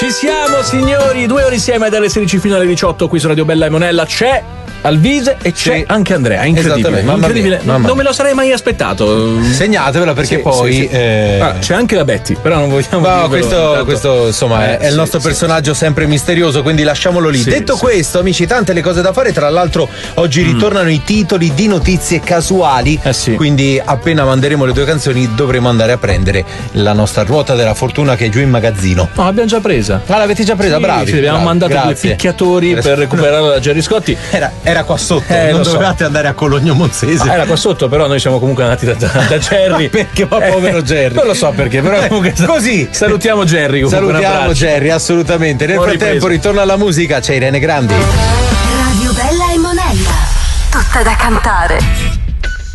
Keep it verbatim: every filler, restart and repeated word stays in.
Ci siamo signori, due ore insieme dalle sedici fino alle diciotto qui su Radio Bella e Monella. C'è Alvise e c'è sì. anche Andrea. Incredibile, mamma incredibile. Mia, mamma non me lo sarei mai aspettato. Segnatevela perché sì, poi sì, sì. Eh... Ah, c'è anche la Betty, però non vogliamo no, questo, questo insomma eh, è, è il nostro sì, personaggio sì. sempre misterioso, quindi lasciamolo lì. Sì, Detto sì. questo, amici, tante le cose da fare. Tra l'altro oggi mm. ritornano i titoli di notizie casuali, eh sì. quindi appena manderemo le due canzoni dovremo andare a prendere la nostra ruota della fortuna che è giù in magazzino. No, l'abbiamo già presa. Ah, l'avete già presa? Sì, bravi. Sì, abbiamo bravi, mandato grazie. due picchiatori per recuperare la Gerry Scotti. Era, era qua sotto. Eh, non dovevate so. andare a Cologno Monzese. Ah, era qua sotto, però noi siamo comunque andati da, da, da Gerry. Perché va povero eh, Gerry? Non lo so perché, però comunque così. Salutiamo Gerry. Salutiamo Gerry, assolutamente. Nel Buon frattempo ripreso. ritorna alla musica, c'è Irene Grandi. Radio Bella e Monella. Tutta da cantare.